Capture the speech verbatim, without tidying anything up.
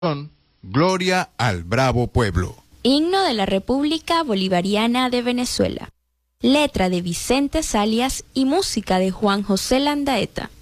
Gloria al bravo pueblo. Himno de la República Bolivariana de Venezuela. Letra de Vicente Salias y música de Juan José Landaeta.